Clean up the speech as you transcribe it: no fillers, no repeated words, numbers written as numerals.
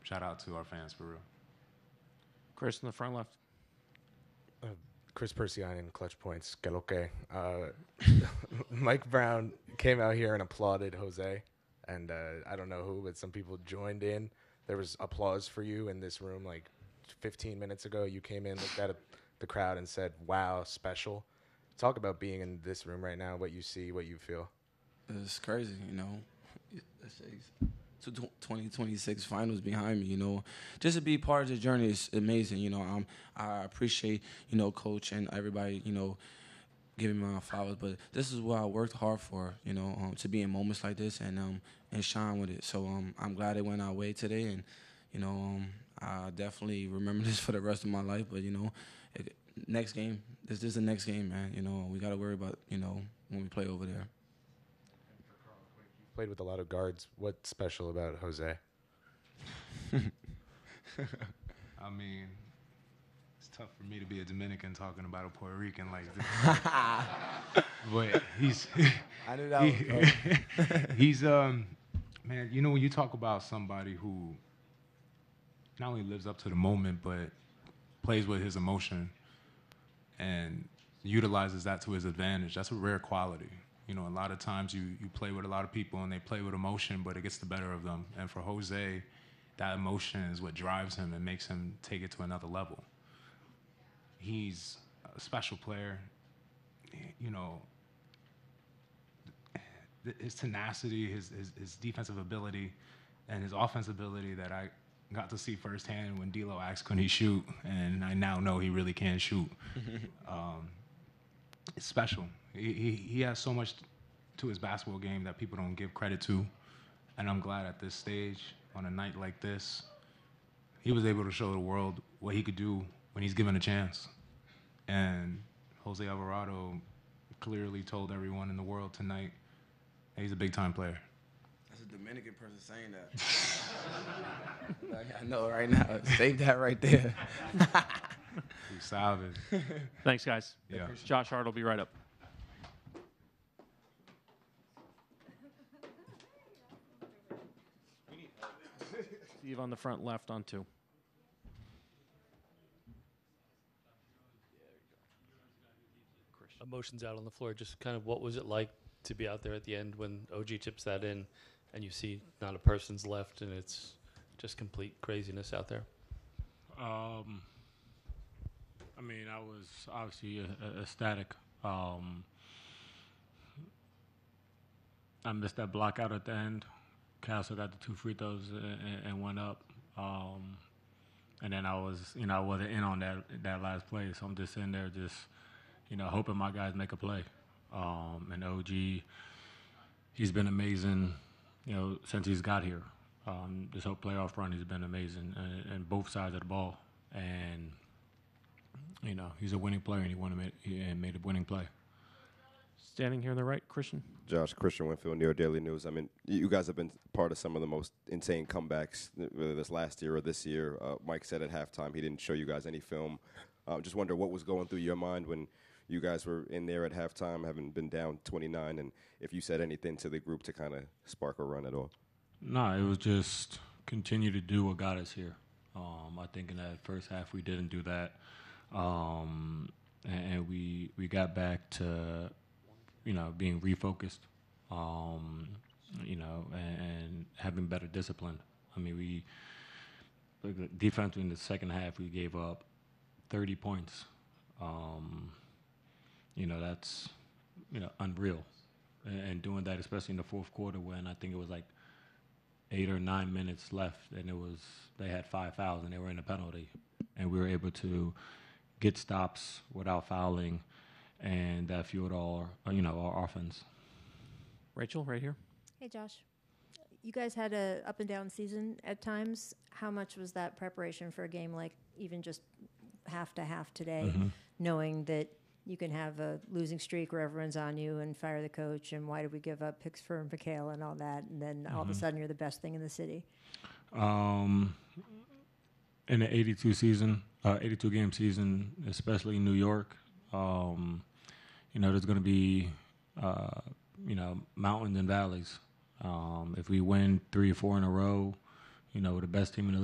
shout out to our fans for real. Chris in the front left. Chris Persianen, Clutch Points, que lo que. Mike Brown came out here and applauded Jose, and I don't know who, but some people joined in. There was applause for you in this room like 15 minutes ago. You came in, looked at the crowd, and said, "Wow, special." Talk about being in this room right now, what you see, what you feel. It's crazy, you know. It's 2026 finals behind me, you know. Just to be part of the journey is amazing, you know. I appreciate, you know, Coach and everybody, you know, giving me my flowers. But this is what I worked hard for, you know, to be in moments like this and shine with it. So I'm glad it went our way today, and you know, I definitely remember this for the rest of my life. But you know, next game, this is the next game, man. You know, we got to worry about, you know, when we play over there. Played with a lot of guards. What's special about Jose? I mean, it's tough for me to be a Dominican talking about a Puerto Rican like this. But I knew that was coming. he's man, you know, when you talk about somebody who not only lives up to the moment but plays with his emotion and utilizes that to his advantage, that's a rare quality. You know, a lot of times you play with a lot of people and they play with emotion, but it gets the better of them. And for Jose, that emotion is what drives him and makes him take it to another level. He's a special player. You know, his tenacity, his defensive ability, and his offensive ability that I got to see firsthand when D'Lo asked, "Can he shoot?" And I now know he really can shoot. It's special. He has so much to his basketball game that people don't give credit to. And I'm glad at this stage, on a night like this, he was able to show the world what he could do when he's given a chance. And Jose Alvarado clearly told everyone in the world tonight that he's a big-time player. That's a Dominican person saying that. Like, I know right now. Save that right there. He's savage. Thanks, guys. Yeah. Josh Hart will be right up. Steve on the front left on 2. Emotions out on the floor. Just kind of what was it like to be out there at the end when OG chips that in and you see not a person's left and it's just complete craziness out there? I mean, I was obviously ecstatic. I missed that block out at the end. Castle got the 2 free throws and went up. And then I wasn't in on that last play. So I'm just sitting there just, hoping my guys make a play. And OG, he's been amazing, since he's got here. This whole playoff run, he's been amazing and both sides of the ball. And, he's a winning player, and he made a winning play. Standing here on the right, Christian. Josh, Christian Winfield, New York Daily News. I mean, you guys have been part of some of the most insane comebacks, whether this last year or this year. Mike said at halftime he didn't show you guys any film. Just wonder what was going through your mind when you guys were in there at halftime, having been down 29, and if you said anything to the group to kind of spark a run at all. No, it was just continue to do what got us here. I think in that first half we didn't do that, and we got back to being refocused, and having better discipline. I mean, defense in the second half, we gave up 30 points. That's, unreal. And doing that, especially in the fourth quarter when I think it was like 8 or 9 minutes left, and they had 5 fouls and they were in a penalty, and we were able to get stops without fouling, and that fueled our offense. Rachel, right here. Hey, Josh. You guys had a up and down season at times. How much was that preparation for a game like even just half to half today, knowing that you can have a losing streak where everyone's on you and fire the coach and why did we give up picks for Mikhail and all that, and then all of a sudden you're the best thing in the city? In the 82 game season, especially in New York, there's going to be, mountains and valleys. If we win 3 or 4 in a row, we're the best team in the league.